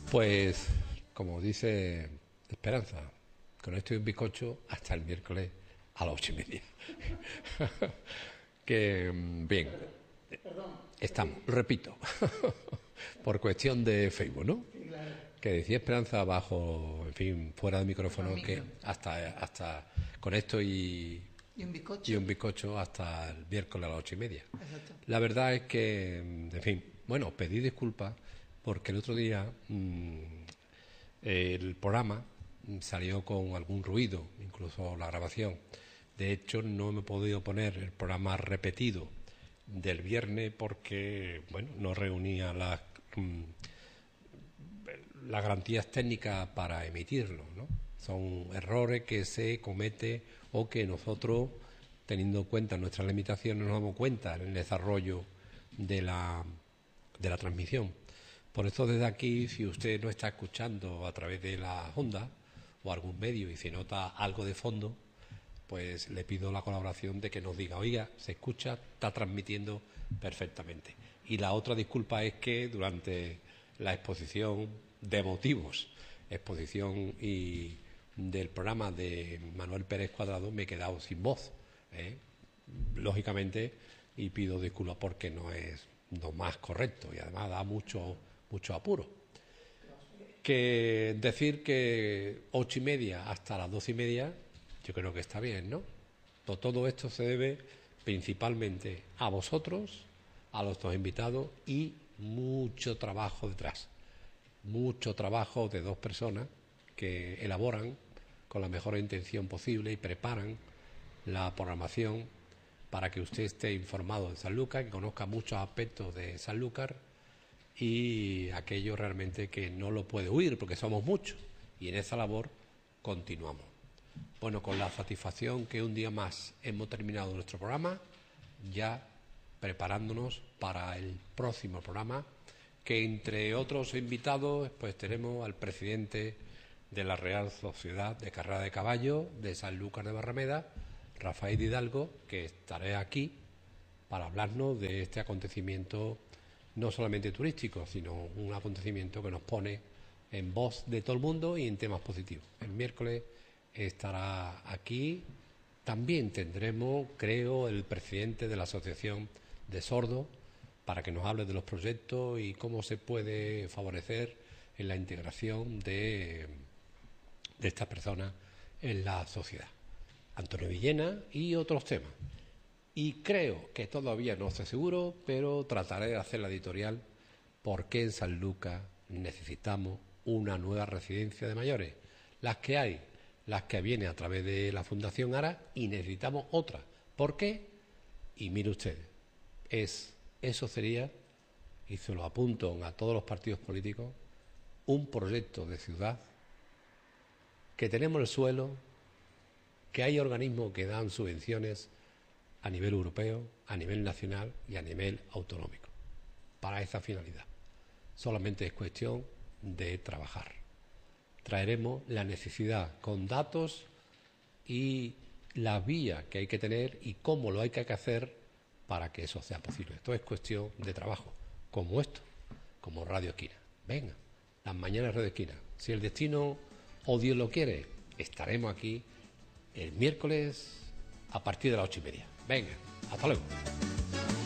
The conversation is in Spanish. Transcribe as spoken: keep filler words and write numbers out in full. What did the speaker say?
Pues, como dice Esperanza, con esto y un bizcocho hasta el miércoles a las ocho y media. Que, bien, estamos, repito, por cuestión de Facebook, ¿no? Que decía Esperanza abajo, en fin, fuera de micrófono, que hasta, hasta con esto y, ¿Y un bizcocho? y un bizcocho hasta el miércoles a las ocho y media. Exacto. La verdad es que, en fin, bueno, pedí disculpas porque el otro día mmm, el programa salió con algún ruido, incluso la grabación. De hecho, no me he podido poner el programa repetido del viernes porque, bueno, no reunía las, mmm, las garantías técnicas para emitirlo, ¿no? Son errores que se cometen o que nosotros, teniendo en cuenta nuestras limitaciones, nos damos cuenta en el desarrollo de la, de la transmisión. Por eso, desde aquí, si usted no está escuchando a través de la onda o algún medio y se nota algo de fondo, pues le pido la colaboración de que nos diga, oiga, se escucha, está transmitiendo perfectamente. Y la otra disculpa es que durante la exposición de motivos, exposición y del programa de Manuel Pérez Cuadrado, me he quedado sin voz, ¿eh? Lógicamente, y pido disculpas porque no es lo más correcto y además da mucho, mucho apuro. Que decir que ocho y media hasta las doce y media, yo creo que está bien, ¿no? Todo esto se debe principalmente a vosotros, a los dos invitados y mucho trabajo detrás. Mucho trabajo de dos personas que elaboran con la mejor intención posible y preparan la programación para que usted esté informado de Sanlúcar, que conozca muchos aspectos de Sanlúcar y aquello realmente que no lo puede huir porque somos muchos y en esa labor continuamos. Bueno, con la satisfacción que un día más hemos terminado nuestro programa, ya preparándonos para el próximo programa, que entre otros invitados pues tenemos al presidente de la Real Sociedad de Carrera de Caballo de Sanlúcar de Barrameda, Rafael Hidalgo, que estaré aquí para hablarnos de este acontecimiento no solamente turístico, sino un acontecimiento que nos pone en voz de todo el mundo y en temas positivos. El miércoles estará aquí. También tendremos, creo, el presidente de la Asociación de Sordos para que nos hable de los proyectos y cómo se puede favorecer en la integración de, de estas personas en la sociedad. Antonio Villena y otros temas. Y creo que todavía no estoy seguro, pero trataré de hacer la editorial por qué en Sanlúcar necesitamos una nueva residencia de mayores. Las que hay, las que vienen a través de la Fundación ARA y necesitamos otra. ¿Por qué? Y mire usted, es, eso sería, y se lo apunto a todos los partidos políticos, un proyecto de ciudad que tenemos el suelo, que hay organismos que dan subvenciones a nivel europeo, a nivel nacional y a nivel autonómico para esa finalidad. Solamente es cuestión de trabajar. Traeremos la necesidad con datos y la vía que hay que tener y cómo lo hay que hacer para que eso sea posible. Esto es cuestión de trabajo, como esto, como Radio Esquina. Venga, las mañanas Radio Esquina. Si el destino o Dios lo quiere, estaremos aquí el miércoles a partir de las ocho y media. Venga, hasta luego.